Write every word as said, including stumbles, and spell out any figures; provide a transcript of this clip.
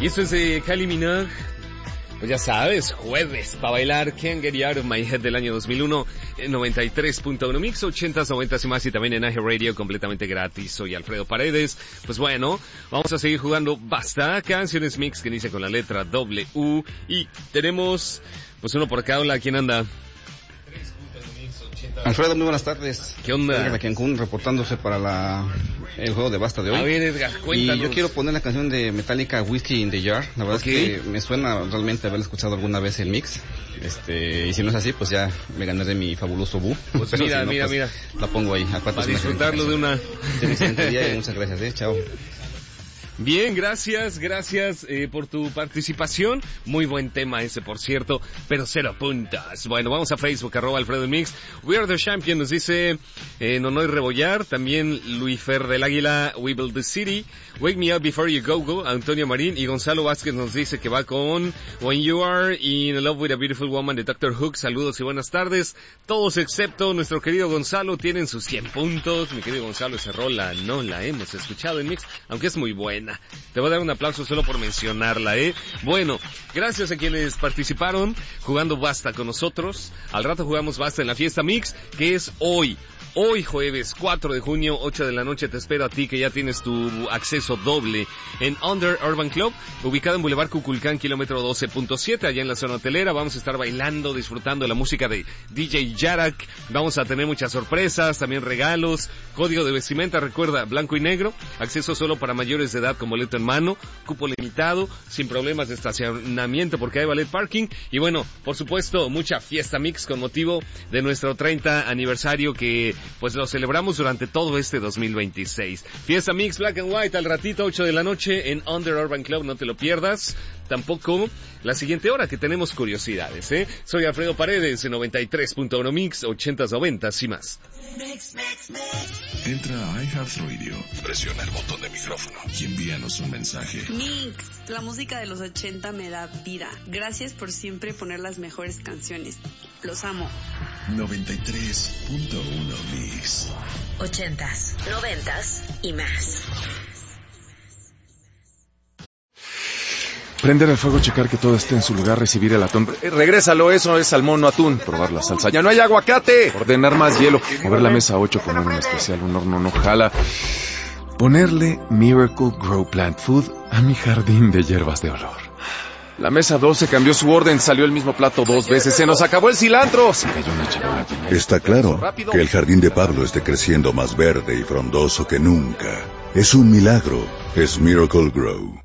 Y esto es de Kylie Minogue. Pues ya sabes, jueves, para bailar Can't Get You Out of My Head del año dos mil uno, en noventa y tres punto uno Mix, ochentas, noventas y más, y también en iHeartRadio completamente gratis. Soy Alfredo Paredes. Pues bueno, vamos a seguir jugando Basta, canciones mix que inicia con la letra W, y tenemos pues uno por acá. Hola, ¿quién anda? Alfredo, muy buenas tardes. ¿Qué onda? Edgar de Cancún, reportándose para la, el juego de Basta de hoy. A ver, Edgar, cuéntanos. Y yo quiero poner la canción de Metallica, Whiskey in the Jar. La verdad okay. es que me suena realmente haber escuchado alguna vez el mix. Este, y si no es así, pues ya me ganaré mi fabuloso bu. Pues mira, si no, mira, pues mira. La pongo ahí. Para disfrutarlo de una... De excelente día y muchas gracias, eh. Chao. Bien, gracias, gracias eh, por tu participación. Muy buen tema ese, por cierto, pero cero puntas. Bueno, vamos a Facebook, arroba Alfredo Mix. We are the champion, nos dice eh, Nonoy Rebollar. También Luis Fer del Águila, We Build the City. Wake Me Up Before You Go Go, Antonio Marín. Y Gonzalo Vázquez nos dice que va con When You Are in Love with a Beautiful Woman de doctor Hook. Saludos y buenas tardes. Todos excepto nuestro querido Gonzalo tienen sus cien puntos. Mi querido Gonzalo, esa rola no la hemos escuchado en Mix, aunque es muy buena. Te voy a dar un aplauso solo por mencionarla, ¿eh? Bueno, gracias a quienes participaron jugando Basta con nosotros. Al rato jugamos Basta en la fiesta Mix, que es hoy. Hoy jueves cuatro de junio, ocho de la noche, te espero a ti que ya tienes tu acceso doble en Under Urban Club, ubicado en Boulevard Cuculcán, kilómetro doce punto siete, allá en la zona hotelera. Vamos a estar bailando, disfrutando de la música de D J Yarak. Vamos a tener muchas sorpresas, también regalos, código de vestimenta, recuerda, blanco y negro, acceso solo para mayores de edad con boleto en mano, cupo limitado, sin problemas de estacionamiento porque hay valet parking. Y bueno, por supuesto, mucha fiesta Mix con motivo de nuestro treinta aniversario que pues lo celebramos durante todo este dos mil veintiséis. Fiesta Mix Black and White al ratito, ocho de la noche en Under Urban Club, no te lo pierdas. Tampoco la siguiente hora que tenemos curiosidades, ¿eh? Soy Alfredo Paredes en noventa y tres punto uno Mix, ochentas, noventas y más. Mix, mix, mix. Entra a iHeartRadio, presiona el botón de micrófono y envíanos un mensaje. Mix, la música de los ochenta me da vida. Gracias por siempre poner las mejores canciones. Los amo. noventa y tres punto uno Mix. Ochentas, noventas y más. Prender el fuego, checar que todo esté en su lugar, recibir el atún. Eh, regrésalo, eso es salmón, no atún. Probar la salsa. ¡Ya no hay aguacate! Ordenar más hielo. Mover la mesa ocho, comer un especial, un horno no jala. Ponerle Miracle Grow Plant Food a mi jardín de hierbas de olor. La mesa doce cambió su orden, salió el mismo plato dos veces. ¡Se nos acabó el cilantro! Se cayó una charola. Está claro que el jardín de Pablo esté creciendo más verde y frondoso que nunca. Es un milagro. Es Miracle Grow.